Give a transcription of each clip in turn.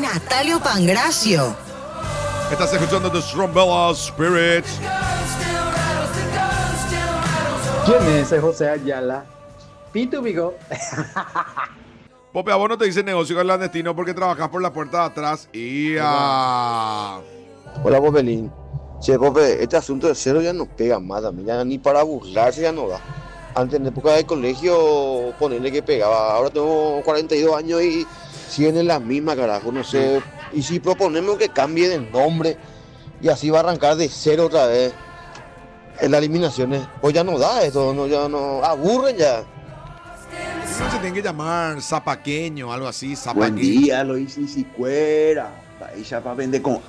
Natalio Pangracio. Estás escuchando The Strumbella Spirits. ¿Quién es ese José Ayala? Pito Vigo. Pope, a vos no te dicen negocio clandestino porque trabajás por la puerta de atrás y Hola, Popelín. Che, Pope, este asunto de cero ya no pega más a mí, ya ni para burlarse ya no da. Antes en época de colegio, ponerle que pegaba. Ahora tengo 42 años y siguen en la misma, carajo, no sé. Y si proponemos que cambie de nombre y así va a arrancar de cero otra vez en las eliminaciones, pues ya no da esto, no, ya no, aburren ya. no se tiene que llamar zapaqueño, algo así, Buen zapaqueño. día, lo hice si cuera. Ahí ya para vender con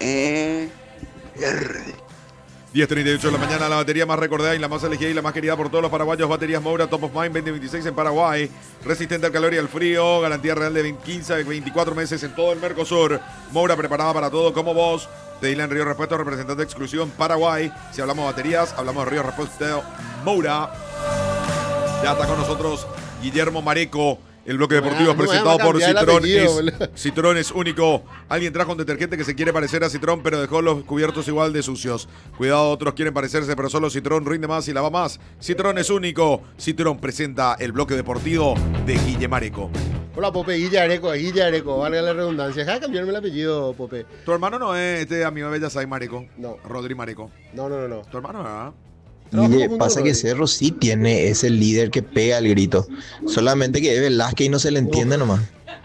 10:38 de la mañana, la batería más recordada y la más elegida y la más querida por todos los paraguayos. Baterías Moura Top of Mind 2026 en Paraguay. Resistente al calor y al frío. Garantía real de 15 a 24 meses en todo el Mercosur. Moura preparada para todo como vos. Pedile en Río Repuesto, representante exclusivo en Paraguay. Si hablamos de baterías, hablamos de Río Repuesto Moura. Ya está con nosotros Guillermo Mareco. El bloque deportivo es presentado por Citrón. Citrón es único. Alguien trajo un detergente que se quiere parecer a Citrón, pero dejó los cubiertos igual de sucios. Cuidado, otros quieren parecerse, pero solo Citrón rinde más y lava más. Citrón es único. Citrón presenta el bloque deportivo de Guille Mareco. Hola, Pope, Guille Areco, valga la redundancia. Deja de cambiarme el apellido, Pope. Tu hermano no es este amigo de Bellasay Mareco. No. Rodri Mareco. No. Tu hermano, ¿verdad? Y pasa que Cerro sí tiene ese líder que pega el grito. Solamente que es Velázquez y no se le entiende nomás.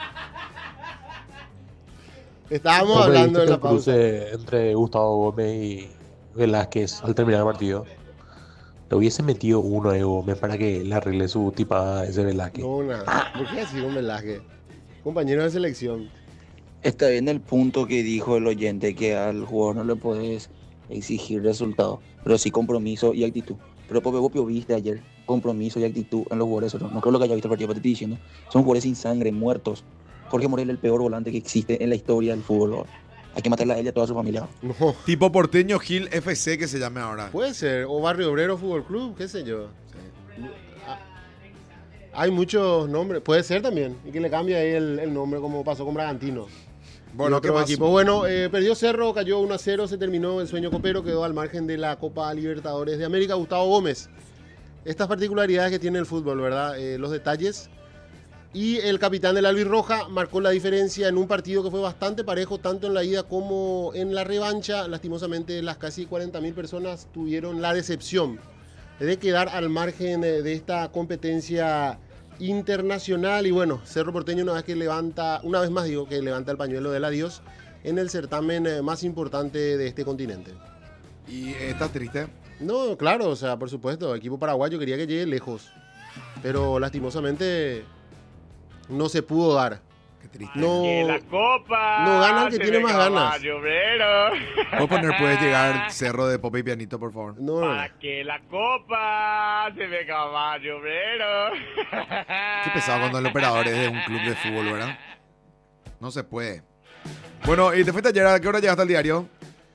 Estábamos hablando en la pausa. Entre Gustavo Gómez y Velázquez al terminar el partido. Le hubiese metido uno a Gómez para que le arregle su tipada a ese Velázquez. No, nada. ¿Por qué así con Velázquez? Compañero de selección. Está bien el punto que dijo el oyente, que al jugador no le puedes exigir resultados, pero sí compromiso y actitud. Pero Pope, vos viste ayer compromiso y actitud en los jugadores. No creo lo que haya visto el partido, pero te estoy diciendo, son jugadores sin sangre, muertos. Jorge Morel, el peor volante que existe en la historia del fútbol. Hay que matarla a él y a toda su familia. No. Tipo Porteño Gil FC que se llame ahora. Puede ser, o Barrio Obrero Fútbol Club, qué sé yo. Sí. Hay muchos nombres, puede ser también, y que le cambie ahí el nombre como pasó con Bragantino. Bueno, otro equipo. Bueno, perdió Cerro, cayó 1-0, se terminó el sueño copero, quedó al margen de la Copa Libertadores de América. Gustavo Gómez. Estas particularidades que tiene el fútbol, ¿verdad? Los detalles. Y el capitán del Albirroja marcó la diferencia en un partido que fue bastante parejo, tanto en la ida como en la revancha. Lastimosamente, las casi 40.000 personas tuvieron la decepción de quedar al margen de esta competencia internacional. Y bueno, Cerro Porteño una vez más que levanta el pañuelo del adiós en el certamen más importante de este continente. ¿Y estás triste? No, claro, o sea, por supuesto, el equipo paraguayo quería que llegue lejos, pero lastimosamente no se pudo dar. Qué triste. No, la copa. No gana el que tiene más ganas. ¿Puedes llegar Cerro de Pope y Pianito, por favor? No. Para que la copa se ve caballo obrero. Qué pesado cuando el operador es de un club de fútbol, ¿verdad? No se puede. Bueno, ¿y te fuiste ayer? ¿A qué hora llegaste al diario?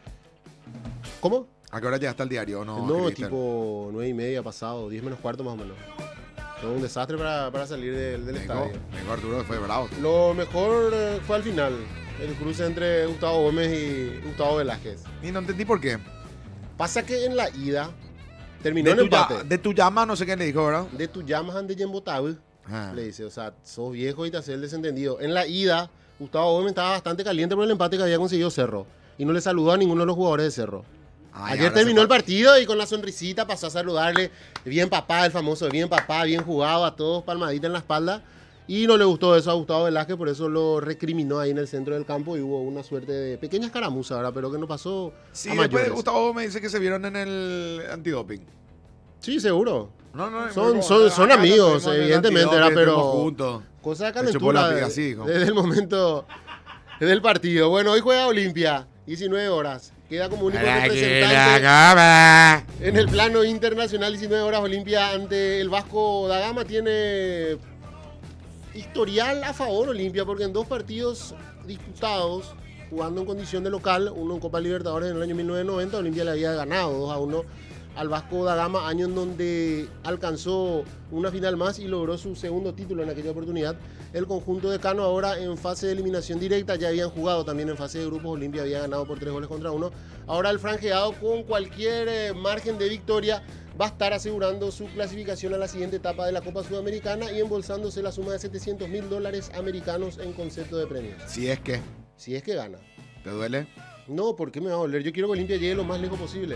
¿Cómo? ¿A qué hora llegaste al diario? No, tipo 9:30 pasado, 10 menos cuarto más o menos. Fue un desastre para salir del estadio. Mejor Arturo fue bravo. Lo mejor fue al final, el cruce entre Gustavo Gómez y Gustavo Velázquez. Y no entendí por qué. Pasa que en la ida terminó el empate. De tu llama, no sé qué le dijo, ¿verdad? De tu llamas ande Yembotabu, le dice. O sea, sos viejo y te haces el desentendido. En la ida, Gustavo Gómez estaba bastante caliente por el empate que había conseguido Cerro. Y no le saludó a ninguno de los jugadores de Cerro. Ayer terminó el partido y con la sonrisita pasó a saludarle. Bien papá, el famoso bien papá, bien jugado, a todos palmadita en la espalda. Y no le gustó eso a Gustavo Velázquez, por eso lo recriminó ahí en el centro del campo y hubo una suerte de pequeña escaramuza, ¿verdad? Pero que no pasó sí, a mayores. Después Gustavo me dice que se vieron en el antidoping. Sí, seguro. No, son amigos, evidentemente, ¿verdad? Pero cosa de calentura desde el momento del partido. Bueno, hoy juega Olimpia, 19 horas. Queda como único representante en el plano internacional. 19 horas Olimpia ante el Vasco da Gama. Tiene historial a favor Olimpia, porque en 2 partidos disputados, jugando en condición de local, uno en Copa Libertadores en el año 1990, Olimpia le había ganado 2-1 al Vasco da Gama, año en donde alcanzó una final más y logró su segundo título en aquella oportunidad. El conjunto de Cano ahora en fase de eliminación directa, ya habían jugado también en fase de grupos, Olimpia había ganado por 3-1. Ahora el franjeado con cualquier margen de victoria va a estar asegurando su clasificación a la siguiente etapa de la Copa Sudamericana y embolsándose la suma de $700.000 americanos en concepto de premios. Si es que gana. ¿Te duele? No, ¿por qué me va a doler? Yo quiero que Olimpia llegue lo más lejos posible.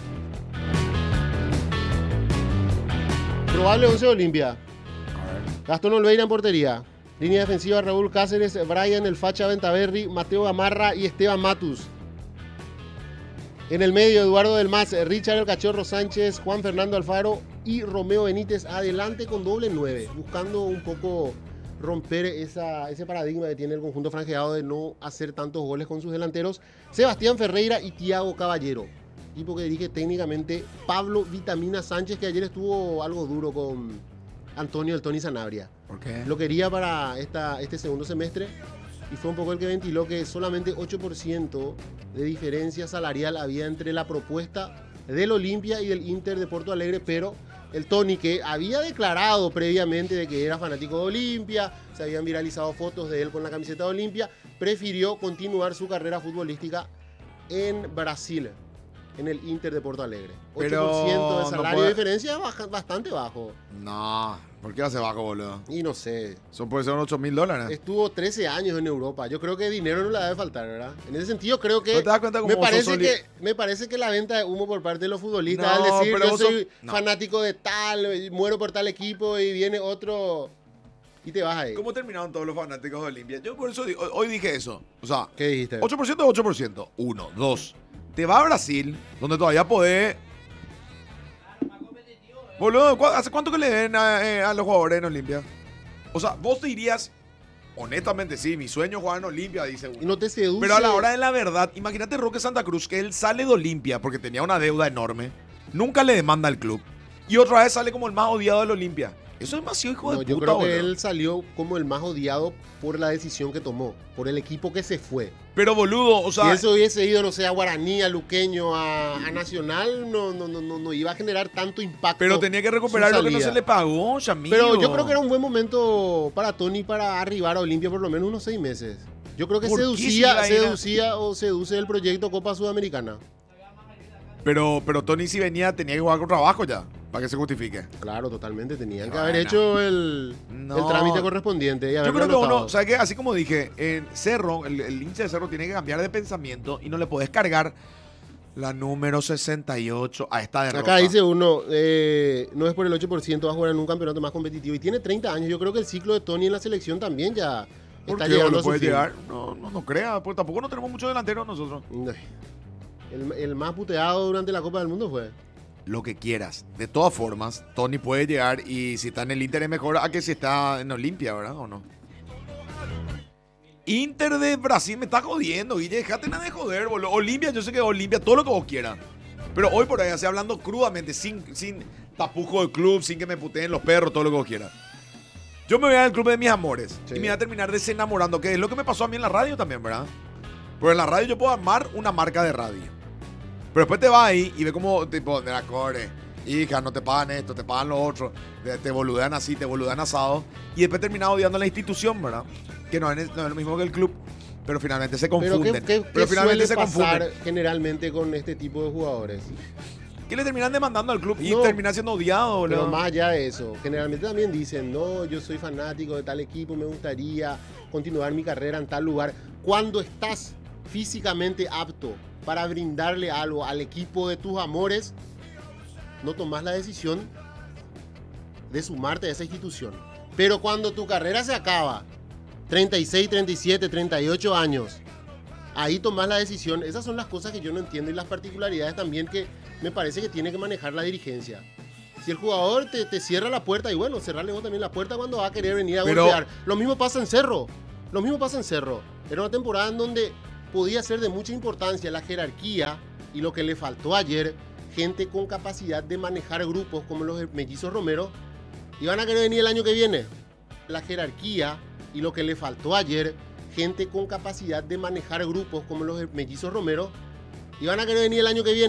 Probable 11 de Olimpia. Gastón Olveira en portería. Línea defensiva: Raúl Cáceres, Brian El Facha Ventaverri, Mateo Gamarra y Esteban Matus. En el medio, Eduardo Del Mas, Richard El Cachorro Sánchez, Juan Fernando Alfaro y Romeo Benítez adelante con doble 9, buscando un poco romper ese paradigma que tiene el conjunto franjeado de no hacer tantos goles con sus delanteros. Sebastián Ferreira y Thiago Caballero. Tipo que dirige técnicamente Pablo Vitamina Sánchez, que ayer estuvo algo duro con Antonio el Tony Sanabria. ¿Por qué? Lo quería para este segundo semestre y fue un poco el que ventiló que solamente 8% de diferencia salarial había entre la propuesta del Olimpia y del Inter de Porto Alegre, pero el Tony, que había declarado previamente de que era fanático de Olimpia, se habían viralizado fotos de él con la camiseta de Olimpia, prefirió continuar su carrera futbolística en Brasil, en el Inter de Porto Alegre. 8% de salario de diferencia es bastante bajo. No, ¿por qué hace bajo, boludo? Y no sé. Eso puede ser $8.000. Estuvo 13 años en Europa. Yo creo que dinero no le debe faltar, ¿verdad? En ese sentido creo que... ¿No te das cuenta cómo me parece que la venta de humo por parte de los futbolistas, No, al decir pero yo soy no. fanático de tal, muero por tal equipo y viene otro y te vas ahí. ¿Cómo terminaron todos los fanáticos de Olimpia? Yo por eso hoy dije eso. O sea, ¿Qué dijiste? 8% es 8%. 1, 2. Te va a Brasil, donde todavía podés... Boludo, ¿hace cuánto que le den a los jugadores en Olimpia? O sea, vos te dirías, honestamente sí, mi sueño es jugar en Olimpia, dice uno. Y no te seduce. Pero a la hora de la verdad, imagínate Roque Santa Cruz, que él sale de Olimpia porque tenía una deuda enorme, nunca le demanda al club, y otra vez sale como el más odiado del Olimpia. Eso es demasiado hijo de puta, yo creo que boludo. él salió como el más odiado por la decisión que tomó, por el equipo que se fue. Pero boludo, o sea... Si eso hubiese ido, no sé, a Guaraní, a Luqueño, a Nacional, no iba a generar tanto impacto. Pero tenía que recuperar lo que no se le pagó, Yamil. Pero yo creo que era un buen momento para Tony para arribar a Olimpia por lo menos unos 6 meses. Yo creo que seduce el proyecto Copa Sudamericana. Pero Tony si venía tenía que jugar con trabajo ya, para que se justifique. Claro, totalmente. Tenían que haber hecho el trámite correspondiente. Y yo creo que uno, ¿sabes qué? Así como dije, en Cerro, el hincha de Cerro tiene que cambiar de pensamiento y no le podés cargar la número 68 a esta derrota. Acá dice uno, no es por el 8%, va a jugar en un campeonato más competitivo. Y tiene 30 años. Yo creo que el ciclo de Tony en la selección también ya está llegando a su fin. Llegar? No crea, pues tampoco no tenemos muchos delanteros nosotros. El más puteado durante la Copa del Mundo fue. Lo que quieras. De todas formas, Tony puede llegar y si está en el Inter es mejor a que si está en Olimpia, ¿verdad? ¿O no? Inter de Brasil me está jodiendo, Guille. Dejate nada de joder, boludo. Olimpia, yo sé que Olimpia, todo lo que vos quieras. Pero hoy por ahí, así hablando crudamente, sin tapujo de club, sin que me puteen los perros, todo lo que vos quieras. Yo me voy al club de mis amores y me voy a terminar desenamorando, que es lo que me pasó a mí en la radio también, ¿verdad? Pero en la radio yo puedo armar una marca de radio. Pero después te vas ahí y ves como, tipo, de la core, hija, no te pagan esto, te pagan lo otro, te boludean así, te boludean asado. Y después terminas odiando la institución, ¿verdad? Que no es lo mismo que el club, pero finalmente se confunden. Pero finalmente se confunden generalmente con este tipo de jugadores. Que le terminan demandando al club y termina siendo odiado, boludo. Pero más allá de eso, generalmente también dicen, no, yo soy fanático de tal equipo, me gustaría continuar mi carrera en tal lugar. Cuando estás físicamente apto para brindarle algo al equipo de tus amores, no tomas la decisión de sumarte a esa institución. Pero cuando tu carrera se acaba, 36, 37, 38 años, ahí tomas la decisión. Esas son las cosas que yo no entiendo y las particularidades también que me parece que tiene que manejar la dirigencia. Si el jugador te cierra la puerta, y bueno, cerrarle vos también la puerta cuando va a querer venir a golpear. Lo mismo pasa en Cerro. Era una temporada en donde podía ser de mucha importancia la jerarquía y lo que le faltó ayer, gente con capacidad de manejar grupos como los mellizos Romero, iban a querer venir el año que viene. La jerarquía y lo que le faltó ayer, gente con capacidad de manejar grupos como los mellizos Romero, iban a querer venir el año que viene.